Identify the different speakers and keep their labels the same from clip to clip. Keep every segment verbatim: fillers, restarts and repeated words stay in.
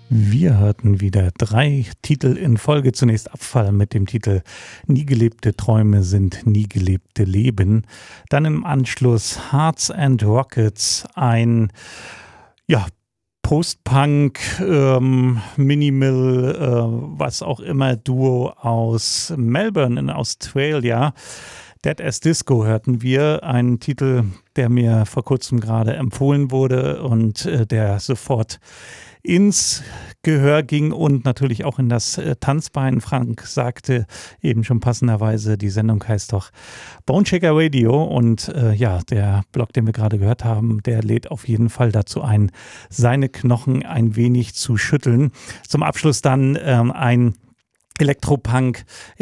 Speaker 1: Wir hörten wieder drei Titel in Folge. Zunächst Abfall mit dem Titel Nie gelebte Träume sind nie gelebte Leben. Dann im Anschluss Hearts and Rockets, ein ja, Post-Punk, ähm, Minimal, äh, was auch immer, Duo aus Melbourne in Australia. Dead as Disco hörten wir, einen Titel, der mir vor kurzem gerade empfohlen wurde und äh, der sofort ins Gehör ging und natürlich auch in das äh, Tanzbein. Frank sagte eben schon passenderweise, die Sendung heißt doch Boneshaker Radio und äh, ja, der Blog, den wir gerade gehört haben, der lädt auf jeden Fall dazu ein, seine Knochen ein wenig zu schütteln. Zum Abschluss dann ähm, ein Elektropunk,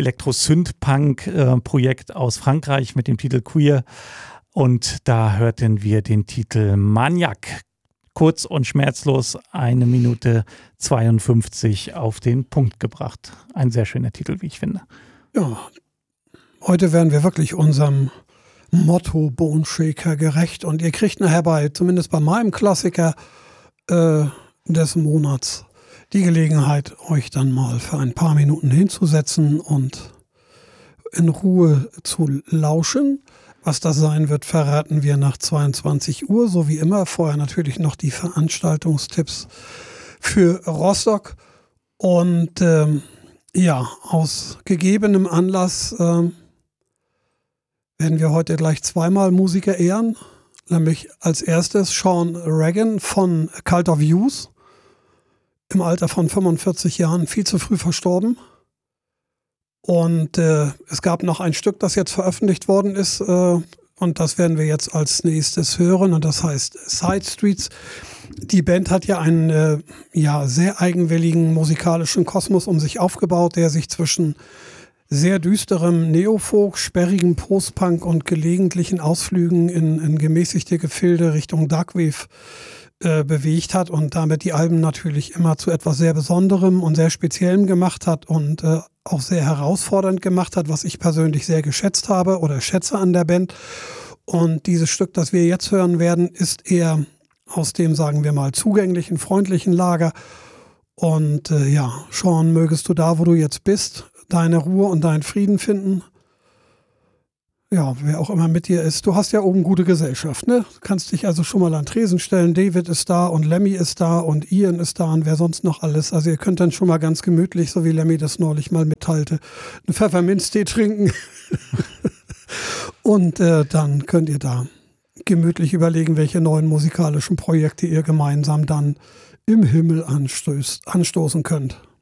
Speaker 1: Elektro-Synth-Punk-Projekt äh, aus Frankreich mit dem Titel Queer und da hörten wir den Titel Maniac. Kurz und schmerzlos, eine Minute zweiundfünfzig auf den Punkt gebracht. Ein sehr schöner Titel, wie ich finde.
Speaker 2: Ja, heute werden wir wirklich unserem Motto Boneshaker gerecht und ihr kriegt nachher bei, zumindest bei meinem Klassiker äh, des Monats, die Gelegenheit, euch dann mal für ein paar Minuten hinzusetzen und in Ruhe zu lauschen. Was das sein wird, verraten wir nach zweiundzwanzig Uhr, so wie immer. Vorher natürlich noch die Veranstaltungstipps für Rostock. Und ähm, ja, aus gegebenem Anlass ähm, werden wir heute gleich zweimal Musiker ehren. Nämlich als erstes Sean Regan von Cult of Youth, im Alter von fünfundvierzig Jahren, viel zu früh verstorben. Und äh, es gab noch ein Stück, das jetzt veröffentlicht worden ist äh, und das werden wir jetzt als nächstes hören und das heißt Side Streets. Die Band hat ja einen äh, ja, sehr eigenwilligen musikalischen Kosmos um sich aufgebaut, der sich zwischen sehr düsterem Neofolk, sperrigem Postpunk und gelegentlichen Ausflügen in, in gemäßigte Gefilde Richtung Darkwave äh, bewegt hat und damit die Alben natürlich immer zu etwas sehr Besonderem und sehr Speziellem gemacht hat und äh, auch sehr herausfordernd gemacht hat, was ich persönlich sehr geschätzt habe oder schätze an der Band. Und dieses Stück, das wir jetzt hören werden, ist eher aus dem, sagen wir mal, zugänglichen, freundlichen Lager. Und äh, ja, Sean, mögest du da, wo du jetzt bist, deine Ruhe und deinen Frieden finden. Ja, wer auch immer mit dir ist. Du hast ja oben gute Gesellschaft, ne? Du kannst dich also schon mal an Tresen stellen. David ist da und Lemmy ist da und Ian ist da und wer sonst noch alles. Also ihr könnt dann schon mal ganz gemütlich, so wie Lemmy das neulich mal mitteilte, einen Pfefferminztee trinken. Und äh, dann könnt ihr da gemütlich überlegen, welche neuen musikalischen Projekte ihr gemeinsam dann im Himmel anstößt, anstoßen könnt.